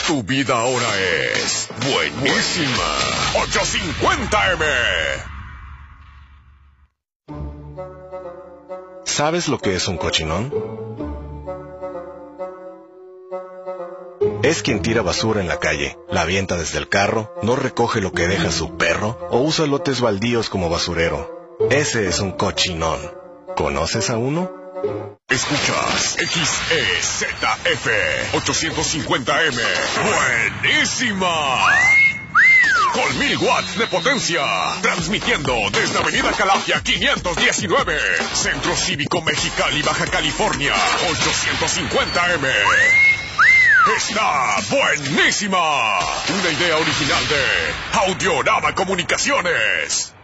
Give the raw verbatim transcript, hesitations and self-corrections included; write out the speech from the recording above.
Tu vida ahora es buenísima. ochocientos cincuenta eme. ¿Sabes lo que es un cochinón? Es quien tira basura en la calle, la avienta desde el carro, no recoge lo que deja su perro o usa lotes baldíos como basurero. Ese es un cochinón. ¿Conoces a uno? Escuchas X E Z F ochocientos cincuenta eme. ¡Buenísima! Con mil watts de potencia. Transmitiendo desde Avenida Calafia quinientos diecinueve. Centro Cívico Mexicali, Baja California. ochocientos cincuenta eme. Está buenísima. Una idea original de Audiorama Comunicaciones.